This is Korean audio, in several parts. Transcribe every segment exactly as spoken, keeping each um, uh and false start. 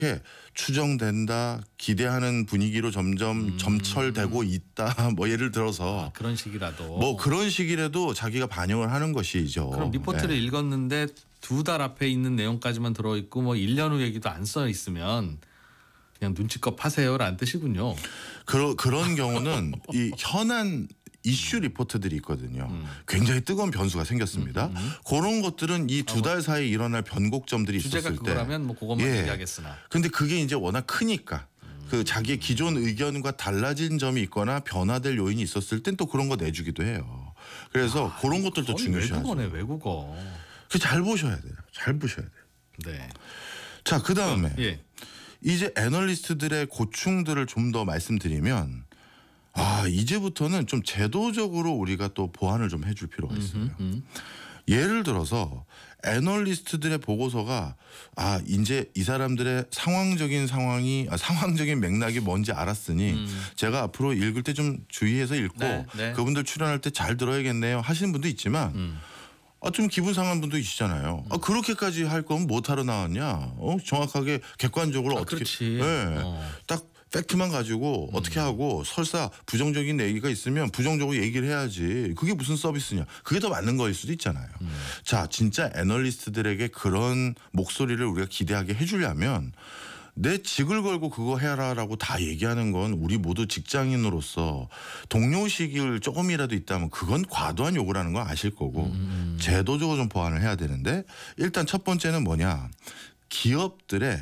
이렇게 추정된다, 기대하는 분위기로 점점 음. 점철되고 있다. 뭐 예를 들어서 아, 그런 식이라도. 뭐 그런 식이라도 자기가 반영을 하는 것이죠. 그럼 리포트를 네. 읽었는데 두 달 앞에 있는 내용까지만 들어있고 뭐 일 년 후 얘기도 안 써 있으면 그냥 눈치껏 파세요라는 뜻이군요. 그러, 그런 경우는 이 현안 이슈 리포트들이 있거든요. 음. 굉장히 뜨거운 변수가 생겼습니다. 음, 음. 그런 것들은 이 두 달 사이에 일어날 변곡점들이 주제가 있었을 때. 그거라면 뭐 그것만 예. 얘기하겠으나. 근데 그게 이제 워낙 크니까 그 자기의 기존 의견과 달라진 점이 있거나 변화될 요인이 있었을 땐 또 그런 거 내주기도 해요. 그래서 아, 그런 것들도 거의 중요시하죠. 외국어네 외국어. 그 잘 보셔야 돼요. 잘 보셔야 돼요. 네. 자, 그 다음에 예. 이제 애널리스트들의 고충들을 좀 더 말씀드리면 아 이제부터는 좀 제도적으로 우리가 또 보완을 좀 해줄 필요가 있어요. 음, 음. 예를 들어서 애널리스트들의 보고서가 아 이제 이 사람들의 상황적인 상황이 아, 상황적인 맥락이 뭔지 알았으니 음. 제가 앞으로 읽을 때 좀 주의해서 읽고 네, 네. 그분들 출연할 때 잘 들어야겠네요 하시는 분도 있지만 음. 아, 좀 기분 상한 분도 있으시잖아요. 아, 그렇게까지 할 거면 못하러 나왔냐? 어? 정확하게 객관적으로 아, 어떻게 그렇지. 네. 어. 딱 팩트만 가지고 음. 어떻게 하고 설사 부정적인 얘기가 있으면 부정적으로 얘기를 해야지. 그게 무슨 서비스냐. 그게 더 맞는 거일 수도 있잖아요. 음. 자, 진짜 애널리스트들에게 그런 목소리를 우리가 기대하게 해주려면 내 직을 걸고 그거 해라라고 다 얘기하는 건 우리 모두 직장인으로서 동료의식을 조금이라도 있다면 그건 과도한 요구라는 건 아실 거고 음. 제도적으로 좀 보완을 해야 되는데 일단 첫 번째는 뭐냐. 기업들의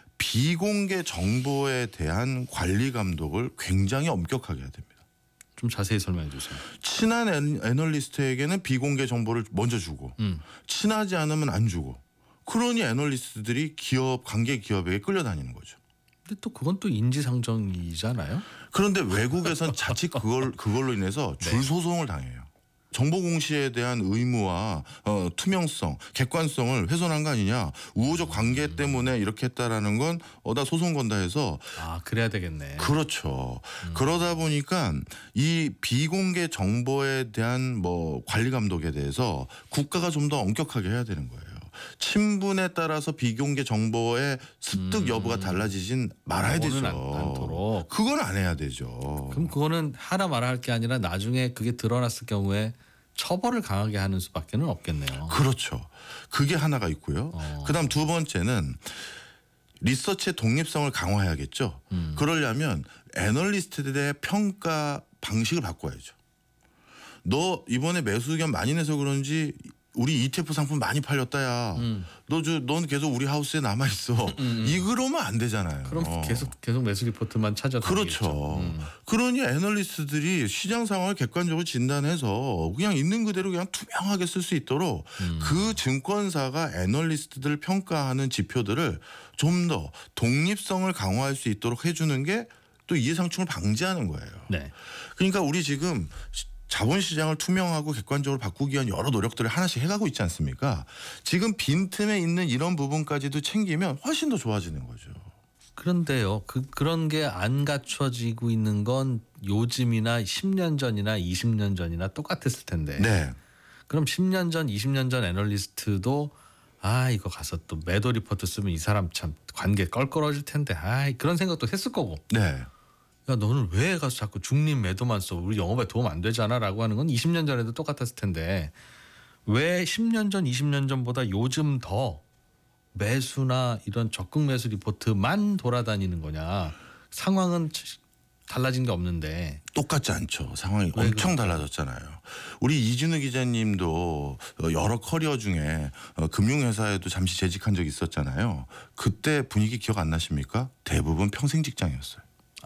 비공개 정보에 대한 관리 감독을 굉장히 엄격하게 해야 됩니다. 좀 자세히 설명해 주세요. 친한 애- 애널리스트에게는 비공개 정보를 먼저 주고 음. 친하지 않으면 안 주고 그러니 애널리스트들이 기업 관계 기업에게 끌려다니는 거죠. 근데 또 그건 또 인지상정이잖아요. 그런데 외국에선 자칫 그걸 그걸로 인해서 네. 줄 소송을 당해요. 정보 공시에 대한 의무와 어, 투명성, 객관성을 훼손한 거 아니냐. 우호적 관계 때문에 이렇게 했다라는 건 어, 나 소송 건다 해서 아 그래야 되겠네. 그렇죠. 그러다 보니까 이 비공개 정보에 대한 뭐 관리 감독에 대해서 국가가 좀 더 엄격하게 해야 되는 거예요. 친분에 따라서 비공개 정보의 습득 여부가 달라지진 말아야 되죠. 그거는 안- 않도록. 그건 안 해야 되죠. 그럼 그거는 하나 말할 게 아니라 나중에 그게 드러났을 경우에 처벌을 강하게 하는 수밖에는 없겠네요. 그렇죠. 그게 하나가 있고요. 어. 그다음 두 번째는 리서치의 독립성을 강화해야겠죠. 음. 그러려면 애널리스트들의 평가 방식을 바꿔야죠. 너 이번에 매수 의견 많이 내서 그런지 우리 이티에프 상품 많이 팔렸다야. 음. 너 저 넌 계속 우리 하우스에 남아 있어. 이 그러면 안 되잖아요. 그럼 계속 계속 매수 리포트만 찾아다니겠죠. 그렇죠. 음. 그러니 애널리스트들이 시장 상황을 객관적으로 진단해서 그냥 있는 그대로 그냥 투명하게 쓸 수 있도록 음. 그 증권사가 애널리스트들을 평가하는 지표들을 좀 더 독립성을 강화할 수 있도록 해주는 게 또 이해상충을 방지하는 거예요. 네. 그러니까 우리 지금 자본시장을 투명하고 객관적으로 바꾸기 위한 여러 노력들을 하나씩 해가고 있지 않습니까? 지금 빈틈에 있는 이런 부분까지도 챙기면 훨씬 더 좋아지는 거죠. 그런데요. 그 그런 게 안 갖춰지고 있는 건 요즘이나 십 년 전이나 이십 년 전이나 똑같았을 텐데. 네. 그럼 십 년 전, 이십 년 전 애널리스트도 아 이거 가서 또 매도 리포트 쓰면 이 사람 참 관계 껄끄러질 텐데. 아 그런 생각도 했을 거고. 네. 야 너는 왜 가서 자꾸 중립 매도만 써? 우리 영업에 도움 안 되잖아라고 하는 건 이십 년 전에도 똑같았을 텐데 왜 십 년 전, 이십 년 전보다 요즘 더 매수나 이런 적극 매수 리포트만 돌아다니는 거냐? 상황은 달라진 게 없는데. 똑같지 않죠. 상황이 왜 엄청 그럴까요? 달라졌잖아요. 우리 이진우 기자님도 여러 커리어 중에 금융회사에도 잠시 재직한 적이 있었잖아요. 그때 분위기 기억 안 나십니까? 대부분 평생 직장이었어요.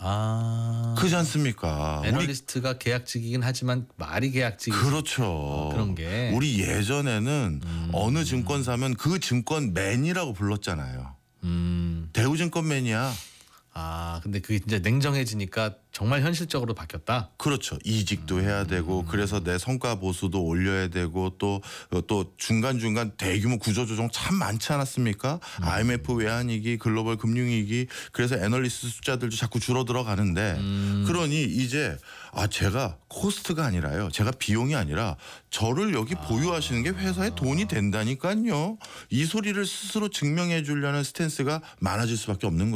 아 그렇지 않습니까? 우리 애널리스트가 계약직이긴 하지만 말이 계약직. 그렇죠. 그런 게. 우리 예전에는 음. 어느 증권사면 그 증권맨이라고 불렀잖아요. 음. 대우증권맨이야. 아 근데 그게 이제 냉정해지니까 정말 현실적으로 바뀌었다. 그렇죠. 이직도 해야 되고 그래서 내 성과 보수도 올려야 되고 또 또 중간중간 대규모 구조조정 참 많지 않았습니까? 아이엠에프 외환위기, 글로벌 금융위기 그래서 애널리스트 숫자들도 자꾸 줄어들어 가는데 음. 그러니 이제 아 제가 코스트가 아니라요. 제가 비용이 아니라 저를 여기 보유하시는 게 회사에 돈이 된다니까요. 이 소리를 스스로 증명해 주려는 스탠스가 많아질 수밖에 없는 거예요.